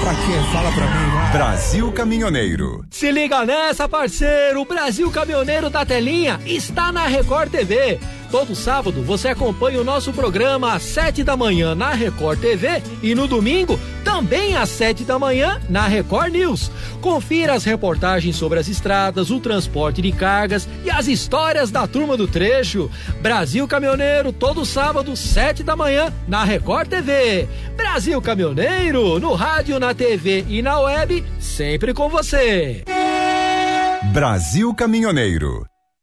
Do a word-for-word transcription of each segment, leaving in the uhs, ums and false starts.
pra quê? Fala pra mim, vai. Brasil Caminhoneiro. Se liga nessa, parceiro, o Brasil Caminhoneiro da Telinha está na Record T V. Todo sábado você acompanha o nosso programa às sete da manhã na Record T V e no domingo também às sete da manhã na Record News. Confira as reportagens sobre as estradas, o transporte de cargas e as histórias da turma do trecho. Brasil Caminhoneiro, todo sábado, sete da manhã na Record T V. Brasil Caminhoneiro, no rádio, na T V e na web, sempre com você. Brasil Caminhoneiro.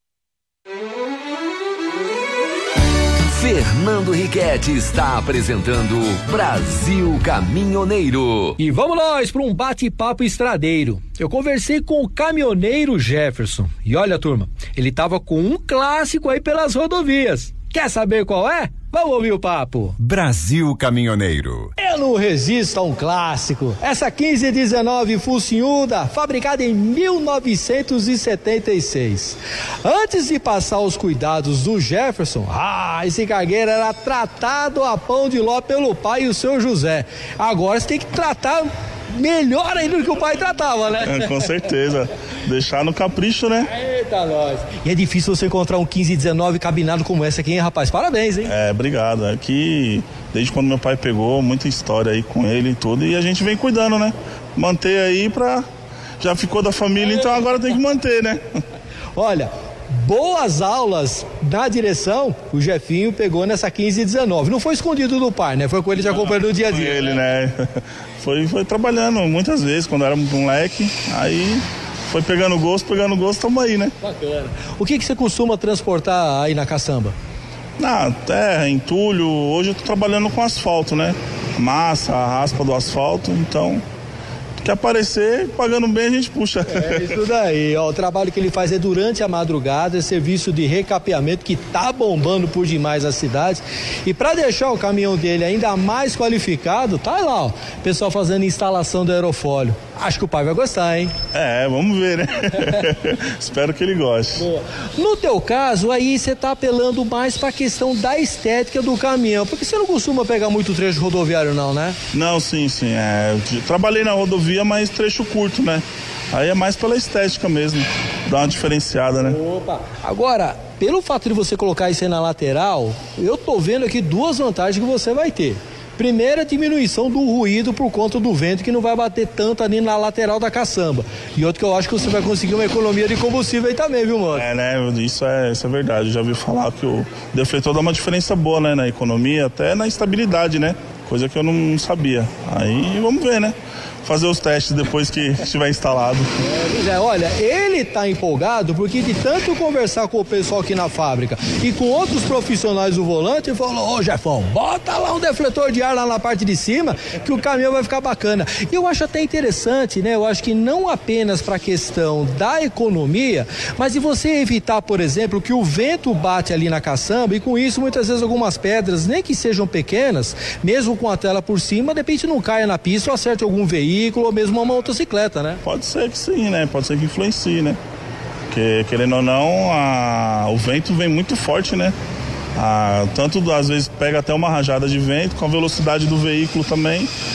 Fernando Riquetti está apresentando Brasil Caminhoneiro. E vamos nós para um bate-papo estradeiro. Eu conversei com o caminhoneiro Jefferson. E olha, turma, ele tava com um clássico aí pelas rodovias. Quer saber qual é? Vamos ouvir o papo. Brasil Caminhoneiro. Eu não resisto a um clássico. Essa quinze dezenove Focinhuda, fabricada em mil novecentos e setenta e seis. Antes de passar os cuidados do Jefferson, ah, esse cargueiro era tratado a pão de ló pelo pai e o seu José. Agora você tem que tratar melhor ainda do que o pai tratava, né? É, com certeza. Deixar no capricho, né? Eita, nós. E é difícil você encontrar um quinze dezenove cabinado como essa aqui, hein, rapaz? Parabéns, hein? É, obrigado. Aqui, desde quando meu pai pegou, muita história aí com ele e tudo, e a gente vem cuidando, né? Manter aí pra... Já ficou da família, então agora tem que manter, né? Olha, boas aulas na direção, o Jefinho pegou nessa quinze dezenove. Não foi escondido do pai, né? Foi com ele te acompanhando no dia a dia. Foi ele, né? Foi, foi trabalhando muitas vezes, quando era moleque, aí foi pegando gosto, pegando gosto, tamo aí, né? Bacana. O que que você costuma transportar aí na caçamba? Na terra, entulho, hoje eu tô trabalhando com asfalto, né? Massa, a raspa do asfalto, então... que aparecer, pagando bem a gente puxa. É isso daí, ó, o trabalho que ele faz é durante a madrugada, é serviço de recapeamento que tá bombando por demais as cidades, e para deixar o caminhão dele ainda mais qualificado, tá lá, ó, pessoal fazendo instalação do aerofólio. Acho que o pai vai gostar, hein? É, vamos ver, né? Espero que ele goste. Boa. No teu caso, aí você tá apelando mais pra questão da estética do caminhão, porque você não costuma pegar muito trecho rodoviário não, né? Não, sim, sim, é, eu trabalhei na rodovia, mas trecho curto, né? Aí é mais pela estética mesmo, dá uma diferenciada, né? Opa! Agora, pelo fato de você colocar isso aí na lateral, eu tô vendo aqui duas vantagens que você vai ter. Primeira, diminuição do ruído por conta do vento, que não vai bater tanto ali na lateral da caçamba. E outro que eu acho que você vai conseguir uma economia de combustível aí também, viu, mano? É, né? Isso é, isso é verdade. Já ouvi falar que o defletor dá uma diferença boa, né? Na economia, até na estabilidade, né? Coisa que eu não sabia. Aí vamos ver, né? Fazer os testes depois que estiver instalado. É, é, olha, ele tá empolgado porque de tanto conversar com o pessoal aqui na fábrica e com outros profissionais do volante, ele falou, ô Jefão, bota lá um defletor de ar lá na parte de cima que o caminhão vai ficar bacana. E eu acho até interessante, né? Eu acho que não apenas para a questão da economia, mas de você evitar, por exemplo, que o vento bate ali na caçamba e com isso muitas vezes algumas pedras, nem que sejam pequenas, mesmo com a tela por cima, de repente não caia na pista ou acerte algum veículo ou mesmo uma motocicleta, né? Pode ser que sim, né? Pode ser que influencie, né? Porque, querendo ou não, a... o vento vem muito forte, né? A... Tanto, às vezes, pega até uma rajada de vento, com a velocidade do veículo também,